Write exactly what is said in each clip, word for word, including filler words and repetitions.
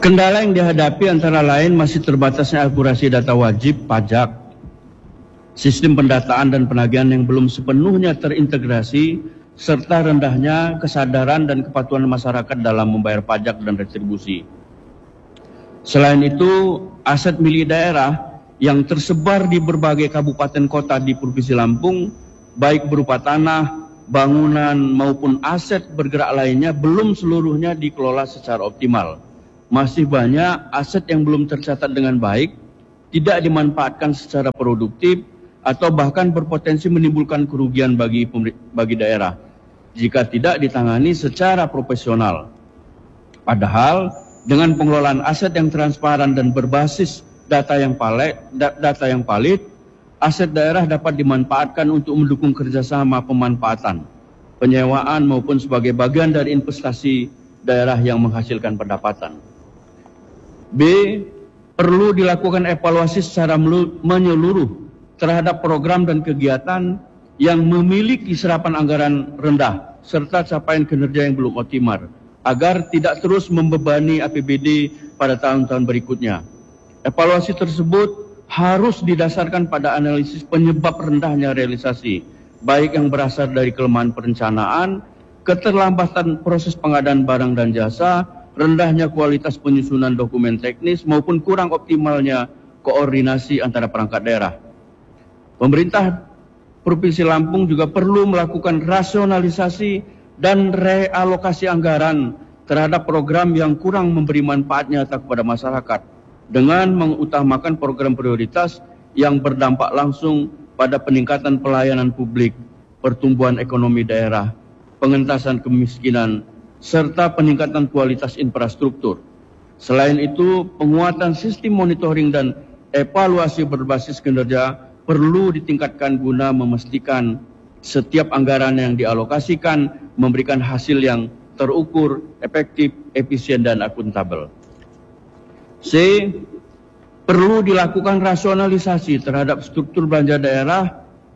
Kendala yang dihadapi antara lain masih terbatasnya akurasi data wajib pajak, sistem pendataan dan penagihan yang belum sepenuhnya terintegrasi, serta rendahnya kesadaran dan kepatuhan masyarakat dalam membayar pajak dan retribusi. Selain itu, aset milik daerah yang tersebar di berbagai kabupaten kota di Provinsi Lampung, baik berupa tanah, bangunan maupun aset bergerak lainnya belum seluruhnya dikelola secara optimal. Masih banyak aset yang belum tercatat dengan baik, tidak dimanfaatkan secara produktif, atau bahkan berpotensi menimbulkan kerugian bagi bagi daerah jika tidak ditangani secara profesional. Padahal dengan pengelolaan aset yang transparan dan berbasis data yang valid, data yang valid, aset daerah dapat dimanfaatkan untuk mendukung kerjasama pemanfaatan, penyewaan maupun sebagai bagian dari investasi daerah yang menghasilkan pendapatan. B. Perlu dilakukan evaluasi secara menyeluruh terhadap program dan kegiatan yang memiliki serapan anggaran rendah serta capaian kinerja yang belum optimal, agar tidak terus membebani A P B D pada tahun-tahun berikutnya. Evaluasi tersebut harus didasarkan pada analisis penyebab rendahnya realisasi, baik yang berasal dari kelemahan perencanaan, keterlambatan proses pengadaan barang dan jasa, rendahnya kualitas penyusunan dokumen teknis, maupun kurang optimalnya koordinasi antara perangkat daerah. Pemerintah Provinsi Lampung juga perlu melakukan rasionalisasi dan realokasi anggaran terhadap program yang kurang memberi manfaat nyata kepada masyarakat, dengan mengutamakan program prioritas yang berdampak langsung pada peningkatan pelayanan publik, pertumbuhan ekonomi daerah, pengentasan kemiskinan, serta peningkatan kualitas infrastruktur. Selain itu, penguatan sistem monitoring dan evaluasi berbasis kinerja perlu ditingkatkan guna memastikan setiap anggaran yang dialokasikan memberikan hasil yang terukur, efektif, efisien, dan akuntabel. C. Perlu dilakukan rasionalisasi terhadap struktur belanja daerah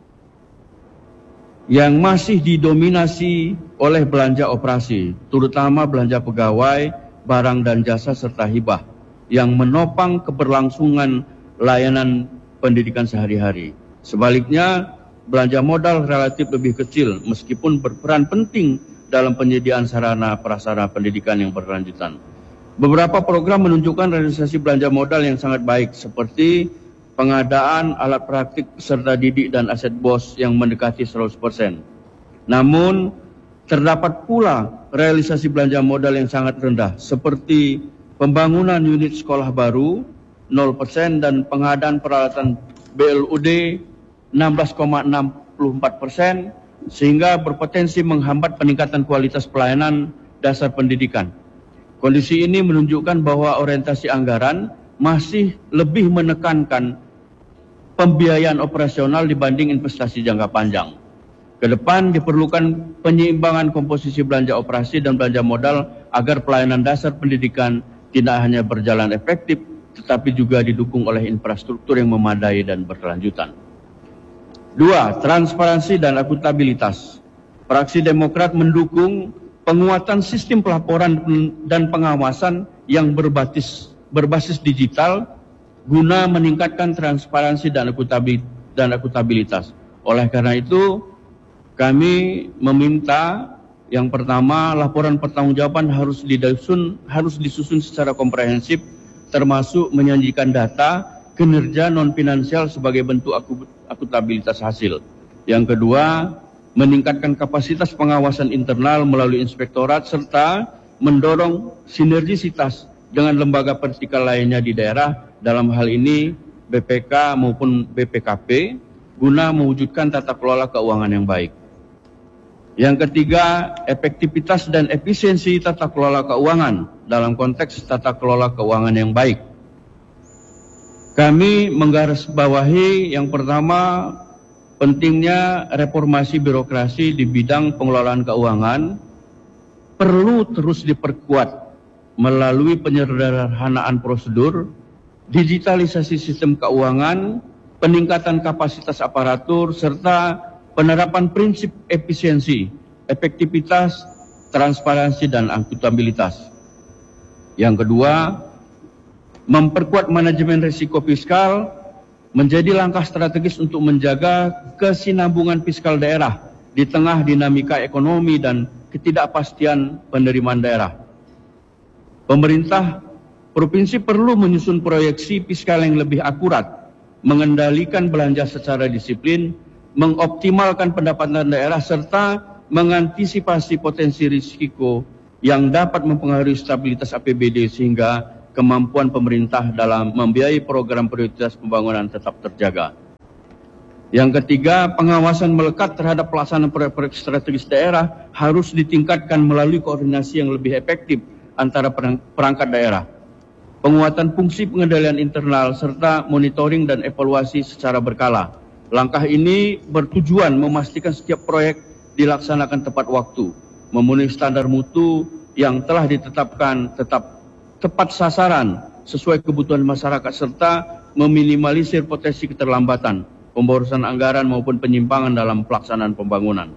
yang masih didominasi oleh belanja operasi, terutama belanja pegawai, barang dan jasa serta hibah, yang menopang keberlangsungan layanan pendidikan sehari-hari. Sebaliknya, belanja modal relatif lebih kecil meskipun berperan penting dalam penyediaan sarana prasarana pendidikan yang berkelanjutan. Beberapa program menunjukkan realisasi belanja modal yang sangat baik, seperti pengadaan alat praktik serta didik dan aset bos yang mendekati seratus persen. Namun, terdapat pula realisasi belanja modal yang sangat rendah, seperti pembangunan unit sekolah baru nol persen dan pengadaan peralatan B L U D enam belas koma enam puluh empat persen, sehingga berpotensi menghambat peningkatan kualitas pelayanan dasar pendidikan. Kondisi ini menunjukkan bahwa orientasi anggaran masih lebih menekankan pembiayaan operasional dibanding investasi jangka panjang. Kedepan diperlukan penyeimbangan komposisi belanja operasi dan belanja modal agar pelayanan dasar pendidikan tidak hanya berjalan efektif, tetapi juga didukung oleh infrastruktur yang memadai dan berkelanjutan. Dua, transparansi dan akuntabilitas. Fraksi Demokrat mendukung penguatan sistem pelaporan dan pengawasan yang berbasis, berbasis digital guna meningkatkan transparansi dan akuntabilitas. Oleh karena itu, kami meminta yang pertama, laporan pertanggungjawaban harus disusun, harus disusun secara komprehensif, termasuk menyajikan data kinerja non-finansial sebagai bentuk akuntabilitas hasil. Yang kedua, meningkatkan kapasitas pengawasan internal melalui inspektorat serta mendorong sinergisitas dengan lembaga vertikal lainnya di daerah, dalam hal ini B P K maupun B P K P, guna mewujudkan tata kelola keuangan yang baik. Yang ketiga, efektivitas dan efisiensi tata kelola keuangan dalam konteks tata kelola keuangan yang baik. Kami menggarisbawahi yang pertama, pentingnya reformasi birokrasi di bidang pengelolaan keuangan perlu terus diperkuat melalui penyederhanaan prosedur, digitalisasi sistem keuangan, peningkatan kapasitas aparatur, serta penerapan prinsip efisiensi, efektivitas, transparansi, dan akuntabilitas. Yang kedua, Memperkuat manajemen risiko fiskal menjadi langkah strategis untuk menjaga kesinambungan fiskal daerah di tengah dinamika ekonomi dan ketidakpastian penerimaan daerah. Pemerintah provinsi perlu menyusun proyeksi fiskal yang lebih akurat, mengendalikan belanja secara disiplin, mengoptimalkan pendapatan daerah, serta mengantisipasi potensi risiko yang dapat mempengaruhi stabilitas A P B D sehingga kemampuan pemerintah dalam membiayai program prioritas pembangunan tetap terjaga. Yang ketiga, pengawasan melekat terhadap pelaksanaan proyek-proyek strategis daerah harus ditingkatkan melalui koordinasi yang lebih efektif antara perangkat daerah, penguatan fungsi pengendalian internal, serta monitoring dan evaluasi secara berkala. Langkah ini bertujuan memastikan setiap proyek dilaksanakan tepat waktu, memenuhi standar mutu yang telah ditetapkan, tetap tepat sasaran sesuai kebutuhan masyarakat, serta meminimalisir potensi keterlambatan, pemborosan anggaran maupun penyimpangan dalam pelaksanaan pembangunan.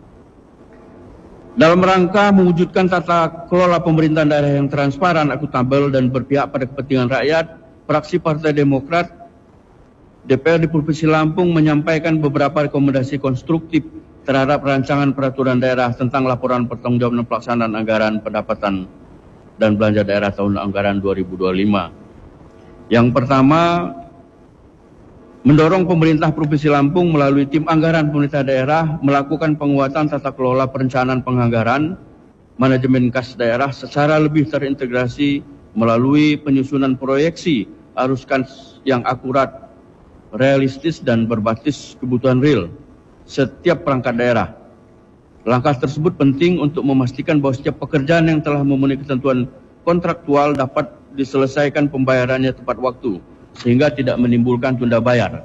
Dalam rangka mewujudkan tata kelola pemerintahan daerah yang transparan, akuntabel, dan berpihak pada kepentingan rakyat, fraksi Partai Demokrat D P R di Provinsi Lampung menyampaikan beberapa rekomendasi konstruktif terhadap rancangan peraturan daerah tentang laporan pertanggungjawaban pelaksanaan anggaran pendapatan dan belanja daerah tahun anggaran dua ribu dua puluh lima. Yang pertama, mendorong pemerintah Provinsi Lampung melalui tim anggaran pemerintah daerah melakukan penguatan tata kelola perencanaan penganggaran manajemen kas daerah secara lebih terintegrasi melalui penyusunan proyeksi arus kas yang akurat, realistis, dan berbasis kebutuhan real setiap perangkat daerah. Langkah tersebut penting untuk memastikan bahwa setiap pekerjaan yang telah memenuhi ketentuan kontraktual dapat diselesaikan pembayarannya tepat waktu, sehingga tidak menimbulkan tunda bayar.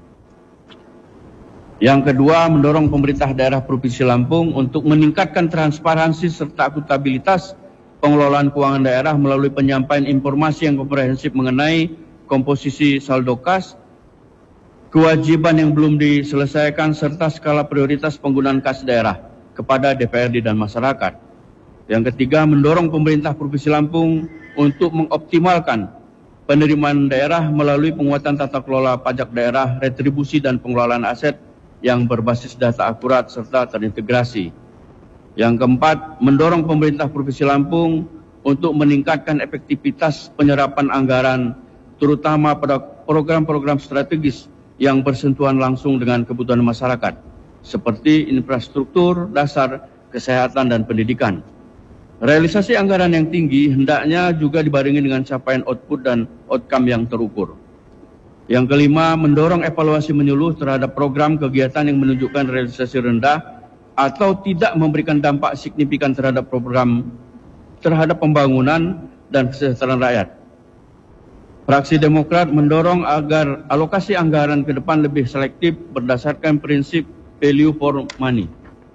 Yang kedua, mendorong pemerintah daerah Provinsi Lampung untuk meningkatkan transparansi serta akuntabilitas pengelolaan keuangan daerah melalui penyampaian informasi yang komprehensif mengenai komposisi saldo kas, kewajiban yang belum diselesaikan, serta skala prioritas penggunaan kas daerah kepada D P R D dan masyarakat. Yang ketiga, mendorong pemerintah Provinsi Lampung untuk mengoptimalkan penerimaan daerah melalui penguatan tata kelola pajak daerah, retribusi, dan pengelolaan aset yang berbasis data akurat serta terintegrasi. Yang keempat, mendorong pemerintah Provinsi Lampung untuk meningkatkan efektivitas penyerapan anggaran, terutama pada program-program strategis yang bersentuhan langsung dengan kebutuhan masyarakat, seperti infrastruktur dasar, kesehatan, dan pendidikan. Realisasi anggaran yang tinggi hendaknya juga dibarengi dengan capaian output dan outcome yang terukur. Yang kelima, mendorong evaluasi menyeluruh terhadap program kegiatan yang menunjukkan realisasi rendah atau tidak memberikan dampak signifikan terhadap program terhadap pembangunan dan kesejahteraan rakyat. Fraksi Demokrat mendorong agar alokasi anggaran ke depan lebih selektif berdasarkan prinsip value for money.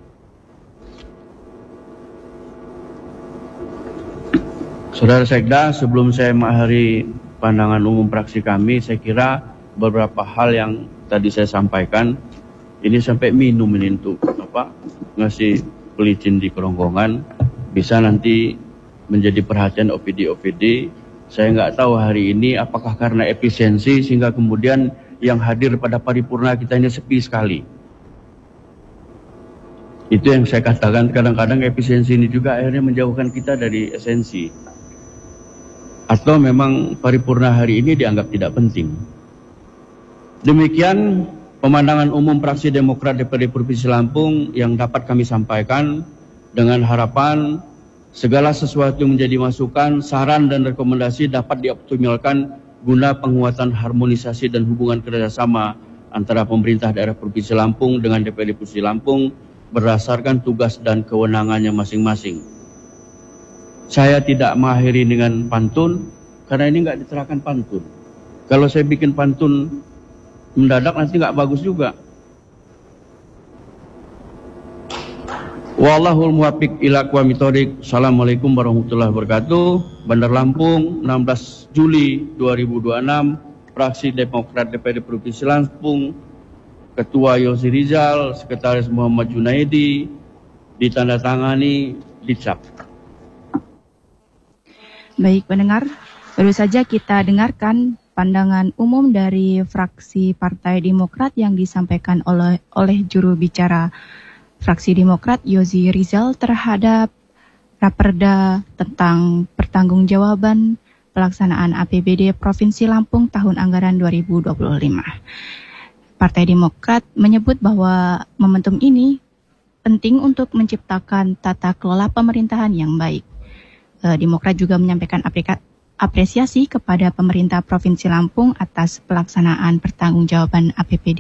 Saudara Sekda, sebelum saya mengakhiri pandangan umum fraksi kami, saya kira beberapa hal yang tadi saya sampaikan, ini sampai minum ini untuk apa, ngasih pelicin di kerongkongan, bisa nanti menjadi perhatian O P D O P D. Saya nggak tahu hari ini apakah karena efisiensi sehingga kemudian yang hadir pada paripurna kita ini sepi sekali. Itu yang saya katakan, kadang-kadang efisiensi ini juga akhirnya menjauhkan kita dari esensi. Atau memang paripurna hari ini dianggap tidak penting. Demikian pemandangan umum fraksi Demokrat D P R D Provinsi Lampung yang dapat kami sampaikan, dengan harapan segala sesuatu yang menjadi masukan, saran, dan rekomendasi dapat dioptimalkan guna penguatan harmonisasi dan hubungan kerjasama antara pemerintah daerah Provinsi Lampung dengan D P R D Provinsi Lampung berdasarkan tugas dan kewenangannya masing-masing. Saya tidak mengakhiri dengan pantun, karena ini nggak diterahkan pantun. Kalau saya bikin pantun mendadak nanti nggak bagus juga. Wallahul muwaffiq ila aqwamit thoriq. Assalamualaikum warahmatullahi wabarakatuh. Bandar Lampung, enam belas Juli dua ribu dua puluh enam, fraksi Demokrat D P R D Provinsi Lampung, Ketua Yosi Rizal, Sekretaris Muhammad Junaidi, ditandatangani Dicap. Baik pendengar, Baru saja kita dengarkan pandangan umum dari fraksi Partai Demokrat yang disampaikan oleh oleh juru bicara fraksi Demokrat Yozi Rizal terhadap Raperda tentang pertanggungjawaban pelaksanaan A P B D Provinsi Lampung tahun anggaran dua ribu dua puluh lima. Partai Demokrat menyebut bahwa momentum ini penting untuk menciptakan tata kelola pemerintahan yang baik. Demokrat juga menyampaikan aplika- apresiasi kepada pemerintah Provinsi Lampung atas pelaksanaan pertanggungjawaban A P B D